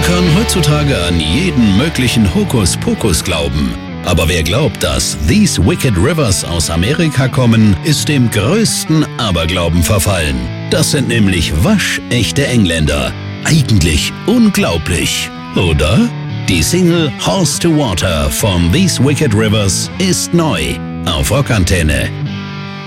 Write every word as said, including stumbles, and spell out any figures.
kann heutzutage an jeden möglichen Hokuspokus glauben. Aber wer glaubt, dass These Wicked Rivers aus Amerika kommen, ist dem größten Aberglauben verfallen. Das sind nämlich waschechte Engländer. Eigentlich unglaublich, oder? Die Single Horse to Water von These Wicked Rivers ist neu auf Rockantenne.